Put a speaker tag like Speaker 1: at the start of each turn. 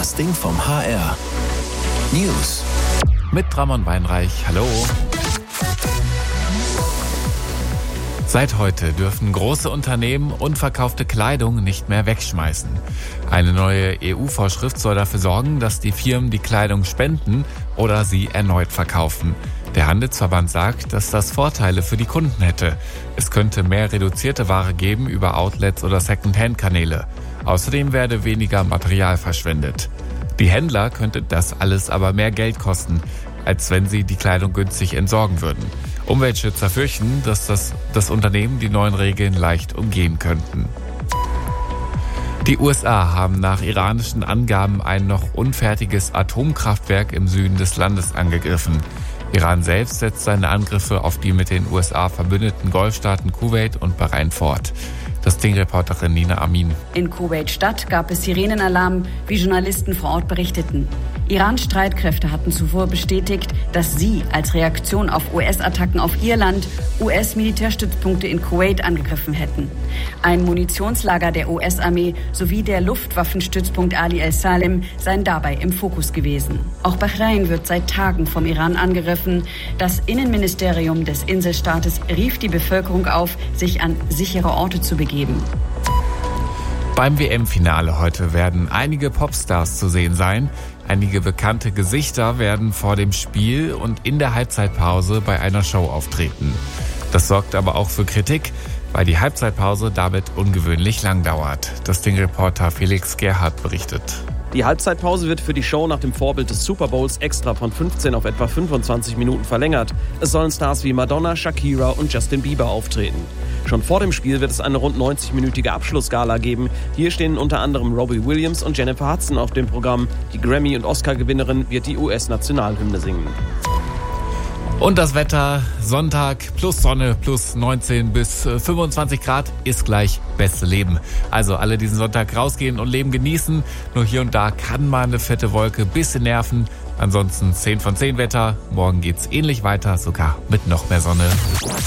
Speaker 1: Das Ding vom HR. News.
Speaker 2: Mit Ramon Weinreich. Hallo. Seit heute dürfen große Unternehmen unverkaufte Kleidung nicht mehr wegschmeißen. Eine neue EU-Vorschrift soll dafür sorgen, dass die Firmen die Kleidung spenden oder sie erneut verkaufen. Der Handelsverband sagt, dass das Vorteile für die Kunden hätte. Es könnte mehr reduzierte Ware geben über Outlets oder Second-Hand-Kanäle. Außerdem werde weniger Material verschwendet. Die Händler könnte das alles aber mehr Geld kosten, als wenn sie die Kleidung günstig entsorgen würden. Umweltschützer fürchten, dass das Unternehmen die neuen Regeln leicht umgehen könnten. Die USA haben nach iranischen Angaben ein noch unfertiges Atomkraftwerk im Süden des Landes angegriffen. Iran selbst setzt seine Angriffe auf die mit den USA verbündeten Golfstaaten Kuwait und Bahrain fort. Das Ding-Reporterin Nina Amin.
Speaker 3: In Kuwait-Stadt gab es Sirenenalarm, wie Journalisten vor Ort berichteten. Irans Streitkräfte hatten zuvor bestätigt, dass sie als Reaktion auf US-Attacken auf ihr Land US-Militärstützpunkte in Kuwait angegriffen hätten. Ein Munitionslager der US-Armee sowie der Luftwaffenstützpunkt Ali el-Salem seien dabei im Fokus gewesen. Auch Bahrain wird seit Tagen vom Iran angegriffen. Das Innenministerium des Inselstaates rief die Bevölkerung auf, sich an sichere Orte zu begeben.
Speaker 2: Beim WM-Finale heute werden einige Popstars zu sehen sein. Einige bekannte Gesichter werden vor dem Spiel und in der Halbzeitpause bei einer Show auftreten. Das sorgt aber auch für Kritik, weil die Halbzeitpause damit ungewöhnlich lang dauert. Das Ding-Reporter Felix Gerhardt berichtet.
Speaker 4: Die Halbzeitpause wird für die Show nach dem Vorbild des Super Bowls extra von 15 auf etwa 25 Minuten verlängert. Es sollen Stars wie Madonna, Shakira und Justin Bieber auftreten. Schon vor dem Spiel wird es eine rund 90-minütige Abschlussgala geben. Hier stehen unter anderem Robbie Williams und Jennifer Hudson auf dem Programm. Die Grammy- und Oscar-Gewinnerin wird die US-Nationalhymne singen.
Speaker 2: Und das Wetter, Sonntag plus Sonne plus 19 bis 25 Grad ist gleich beste Leben. Also alle diesen Sonntag rausgehen und Leben genießen. Nur hier und da kann mal eine fette Wolke bisschen nerven. Ansonsten 10 von 10 Wetter. Morgen geht's ähnlich weiter, sogar mit noch mehr Sonne.